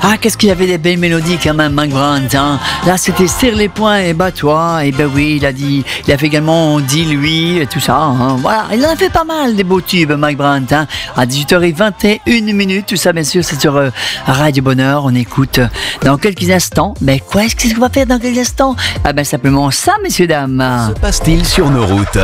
Ah, qu'est-ce qu'il y avait des belles mélodies quand même, Mike Brandt, hein. Là, c'était serre les poings et bats-toi. Et ben oui, il a fait également dis-lui et tout ça, hein. Voilà, il en a fait pas mal des beaux tubes, Mike Brandt, hein. À 18h21, tout ça, bien sûr, c'est sur Radio Bonheur. On écoute dans quelques instants. Mais qu'est-ce qu'on va faire dans quelques instants? Ah ben simplement ça, messieurs, dames. Que se passe-t-il sur nos routes?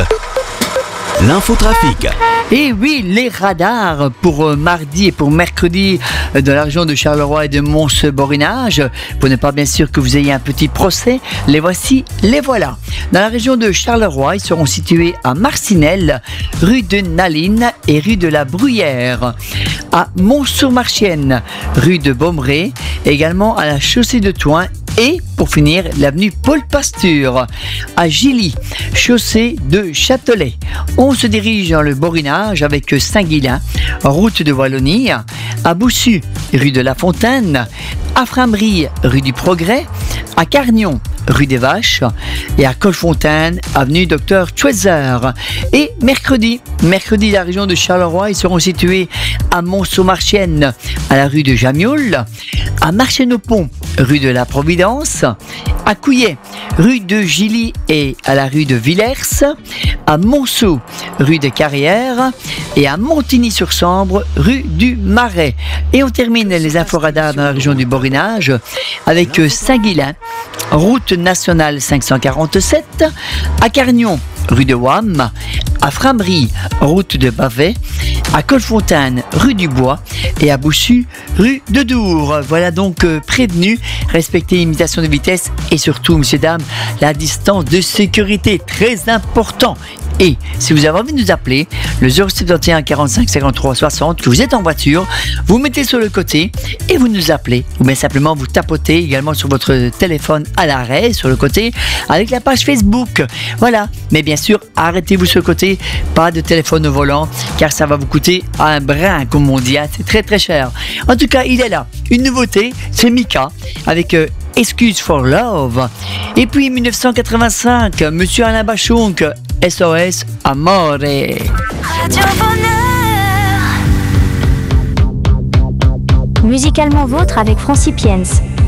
L'infotrafic. Et oui, les radars pour mardi et pour mercredi dans la région de Charleroi et de Mons-Borinage. Pour ne pas bien sûr que vous ayez un petit procès, les voici, les voilà. Dans la région de Charleroi, ils seront situés à Marcinelle, rue de Naline et rue de la Bruyère. À Mont-sur-Marchienne, rue de Baumeray, également à la chaussée de Thouin. Et pour finir, l'avenue Paul Pasture. À Gilly, chaussée de Châtelet. On se dirige dans le Borinage avec Saint-Guilain, route de Wallonie. À Boussu, rue de la Fontaine. À Framberie, rue du Progrès. À Carnion, rue des Vaches. Et à Colfontaine, avenue Docteur Schweitzer. Et mercredi, la région de Charleroi, ils seront situés à Mont-sur-Marchienne, à la rue de Jamioul. À Marchienne-au-Pont, rue de la Providence. À Couillet, rue de Gilly et à la rue de Villers. À Monceau, rue des Carrières. Et à Montigny-sur-Sambre, rue du Marais. Et on termine les inforadars dans la région du Borinage avec Saint-Guilain, route nationale 547. À Carnion, rue de Wam. À Framberie, route de Bavet. À Colfontaine, rue du Bois. Et à Boussu, rue de Dour. Voilà donc prévenu, respectez l'imitation de vitesse et surtout, messieurs, dames, la distance de sécurité, très important. Et si vous avez envie de nous appeler, le 071 45 53 60, que vous êtes en voiture, vous mettez sur le côté et vous nous appelez. Ou bien simplement vous tapotez également sur votre téléphone à l'arrêt, sur le côté, avec la page Facebook. Voilà. Mais bien sûr, arrêtez-vous sur le côté, pas de téléphone au volant, car ça va vous coûter un brin, comme on dit. C'est très très cher. En tout cas, il est là. Une nouveauté, c'est Mika, avec Excuse for Love. Et puis 1985, Monsieur Alain Bachung, SOS Amore. Radio Bonheur. Musicalement vôtre avec Francipiens.